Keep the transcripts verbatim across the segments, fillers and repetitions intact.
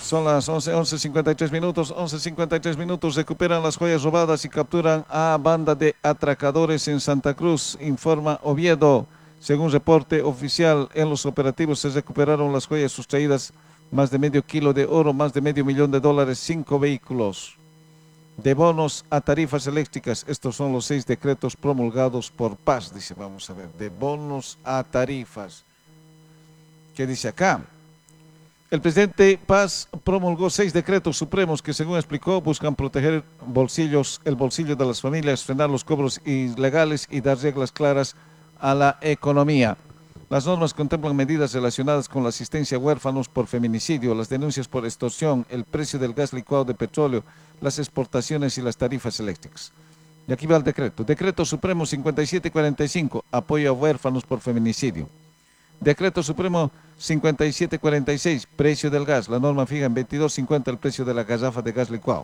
Son las once, once cincuenta y tres minutos, once cincuenta y tres minutos, recuperan las joyas robadas y capturan a banda de atracadores en Santa Cruz, informa Oviedo. Según reporte oficial, en los operativos se recuperaron las joyas sustraídas, más de medio kilo de oro, más de medio millón de dólares, cinco vehículos. De bonos a tarifas eléctricas, estos son los seis decretos promulgados por Paz, dice, vamos a ver, de bonos a tarifas. ¿Qué dice acá? El presidente Paz promulgó seis decretos supremos que, según explicó, buscan proteger bolsillos, el bolsillo de las familias, frenar los cobros ilegales y dar reglas claras a la economía. Las normas contemplan medidas relacionadas con la asistencia a huérfanos por feminicidio, las denuncias por extorsión, el precio del gas licuado de petróleo, las exportaciones y las tarifas eléctricas. Y aquí va el decreto. Decreto Supremo cincuenta y siete cuarenta y cinco, apoyo a huérfanos por feminicidio. Decreto Supremo cincuenta y siete cuarenta y seis, precio del gas. La norma fija en veintidós cincuenta el precio de la garrafa de gas licuado.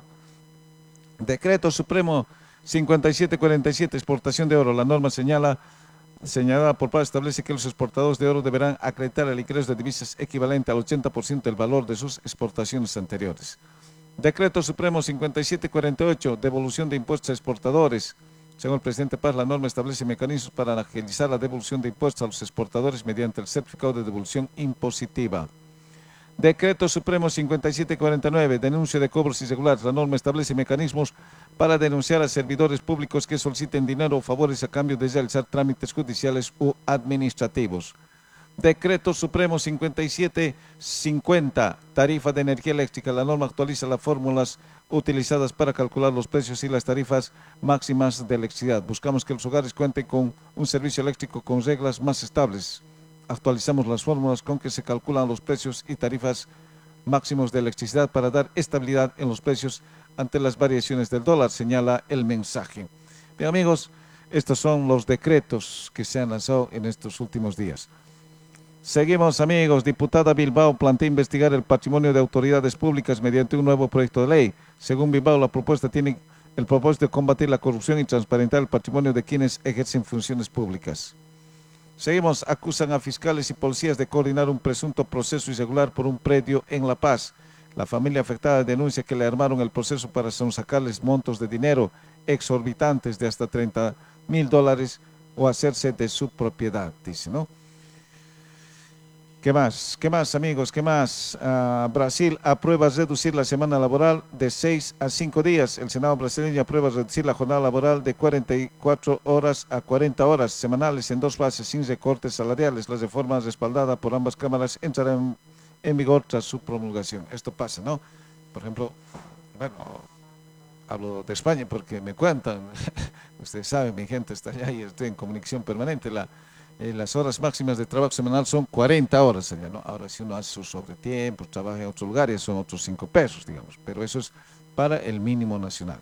Decreto Supremo cincuenta y siete cuarenta y siete, exportación de oro. La norma señala, señalada por Paz establece que los exportadores de oro deberán acreditar el ingreso de divisas equivalente al ochenta por ciento del valor de sus exportaciones anteriores. Decreto Supremo cincuenta y siete cuarenta y ocho, devolución de impuestos a exportadores. Según el presidente Paz, la norma establece mecanismos para agilizar la devolución de impuestos a los exportadores mediante el certificado de devolución impositiva. Decreto Supremo cincuenta y siete cuarenta y nueve, denuncia de cobros irregulares. La norma establece mecanismos para denunciar a servidores públicos que soliciten dinero o favores a cambio de realizar trámites judiciales u administrativos. Decreto Supremo cincuenta y siete cincuenta, tarifa de energía eléctrica. La norma actualiza las fórmulas utilizadas para calcular los precios y las tarifas máximas de electricidad. Buscamos que los hogares cuenten con un servicio eléctrico con reglas más estables. Actualizamos las fórmulas con que se calculan los precios y tarifas máximos de electricidad para dar estabilidad en los precios ante las variaciones del dólar, señala el mensaje. Bien, amigos, estos son los decretos que se han lanzado en estos últimos días. Seguimos, amigos. Diputada Bilbao plantea investigar el patrimonio de autoridades públicas mediante un nuevo proyecto de ley. Según Bilbao, la propuesta tiene el propósito de combatir la corrupción y transparentar el patrimonio de quienes ejercen funciones públicas. Seguimos. Acusan a fiscales y policías de coordinar un presunto proceso irregular por un predio en La Paz. La familia afectada denuncia que le armaron el proceso para sonsacarles montos de dinero exorbitantes de hasta treinta mil dólares o hacerse de su propiedad, dice, ¿no? ¿Qué más? ¿Qué más, amigos? ¿Qué más? Uh, Brasil aprueba reducir la semana laboral de seis a cinco días. El Senado brasileño aprueba reducir la jornada laboral de cuarenta y cuatro horas a cuarenta horas semanales en dos fases sin recortes salariales. La reforma respaldada por ambas cámaras entrará en, en vigor tras su promulgación. Esto pasa, ¿no? Por ejemplo, bueno, hablo de España porque me cuentan, ustedes saben, mi gente está allá y estoy en comunicación permanente. La Eh, las horas máximas de trabajo semanal son cuarenta horas allá, ¿no? Ahora, si uno hace sus sobretiempos, trabaja en otros lugares, son otros cinco pesos, digamos, pero eso es para el mínimo nacional.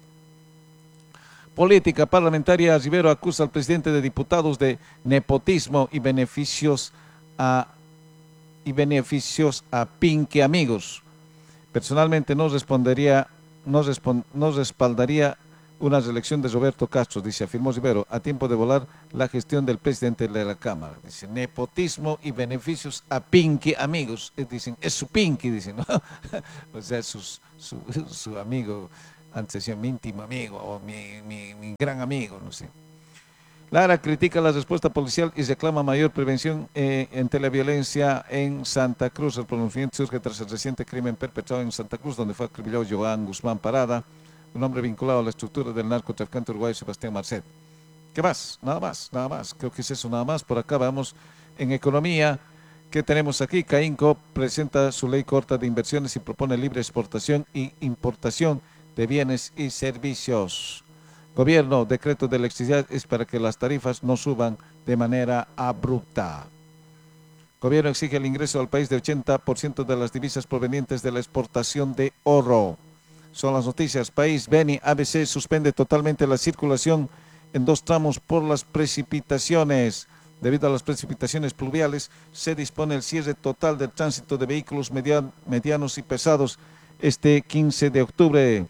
Política parlamentaria. Rivero acusa al presidente de diputados de nepotismo y beneficios a, y beneficios a Pinky amigos. Personalmente no respondería, no, respond, no respaldaría una reelección de Roberto Castro, dice, afirmó Rivero, a tiempo de volar la gestión del presidente de la Cámara. Dice, nepotismo y beneficios a Pinky amigos. Dicen, es su Pinky, dicen, ¿no? O sea, su, su, su amigo, antes decía mi íntimo amigo, o mi, mi, mi gran amigo, no sé. Lara critica la respuesta policial y reclama mayor prevención eh, ante la violencia en Santa Cruz. El pronunciamiento surge tras el reciente crimen perpetrado en Santa Cruz, donde fue acribillado Joan Guzmán Parada, un hombre vinculado a la estructura del narcotraficante uruguayo Sebastián Marcet. ¿Qué más? Nada más, nada más. Creo que es eso, nada más. Por acá vamos en economía. ¿Qué tenemos aquí? CAINCO presenta su ley corta de inversiones y propone libre exportación y importación de bienes y servicios. Gobierno, decreto de electricidad es para que las tarifas no suban de manera abrupta. Gobierno exige el ingreso al país de ochenta por ciento de las divisas provenientes de la exportación de oro. Son las noticias. País, Beni, A B C suspende totalmente la circulación en dos tramos por las precipitaciones. Debido a las precipitaciones pluviales, se dispone el cierre total del tránsito de vehículos median, medianos y pesados este quince de octubre.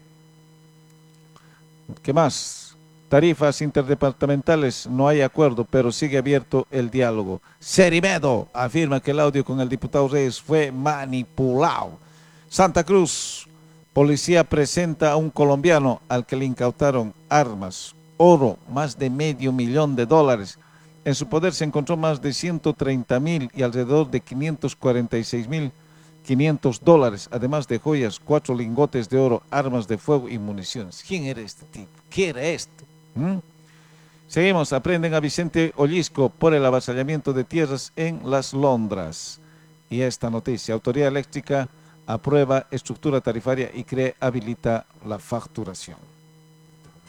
¿Qué más? Tarifas interdepartamentales, no hay acuerdo, pero sigue abierto el diálogo. Cerimedo afirma que el audio con el diputado Reyes fue manipulado. Santa Cruz, policía presenta a un colombiano al que le incautaron armas, oro, más de medio millón de dólares. En su poder se encontró más de ciento treinta mil y alrededor de quinientos cuarenta y seis mil quinientos dólares, además de joyas, cuatro lingotes de oro, armas de fuego y municiones. ¿Quién era este tipo? ¿Qué era esto? ¿Mm? Seguimos, aprenden a Vicente Ollisco por el avasallamiento de tierras en Las Londras. Y esta noticia, Autoridad Eléctrica aprueba estructura tarifaria y cree habilita la facturación.